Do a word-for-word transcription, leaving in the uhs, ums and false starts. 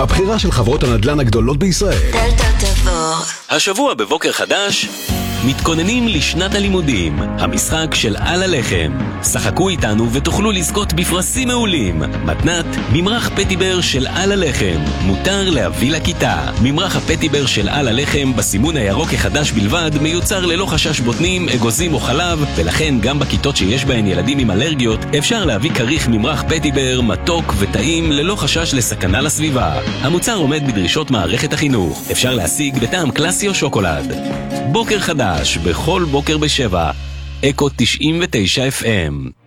הבחירה של חברות הנדל"ן הגדולות בישראל. דלתא תבור. השבוע בבוקר חדש, מתכוננים לשנת הלימודים, המשחק של על הלחם. שחקו איתנו ותוכלו לזכות בפרסים מעולים. מתנת, ממרח פטיבר של על הלחם. מותר להביא לכיתה. ממרח הפטיבר של על הלחם בסימון הירוק החדש בלבד מיוצר ללא חשש בוטנים, אגוזים או חלב, ולכן גם בכיתות שיש בהן ילדים עם אלרגיות אפשר להביא כריך ממרח פטיבר מתוק וטעים ללא חשש לסכנה לסביבה. המוצר עומד בדרישות מערכת החינוך. אפשר להשיג בטעם קלאסי או שוקולד. בוקר חדש בכל בוקר בשבע, אקו תשעים ותשע אף אם.